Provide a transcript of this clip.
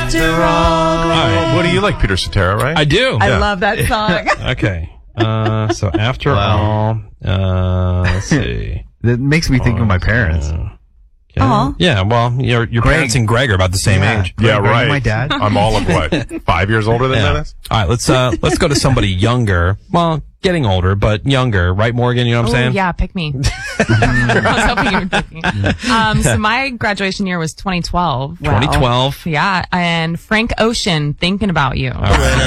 after all. All right. What do you like, Peter Cetera, right? I do. I love that song. Okay. So after all, let's see. That makes me think of my parents. Okay. Aw. Yeah, well, your parents and Greg are about the same age. Yeah, Greg, right. my dad. I'm all of what? 5 years older than Yeah. Dennis? All right, let's go to somebody younger. Well, getting older, but younger, right, Morgan? You know what I'm saying? Yeah, pick me. I was hoping you would pick me. So my graduation year was 2012. 2012. Yeah, and Frank Ocean, Thinking About You. All right.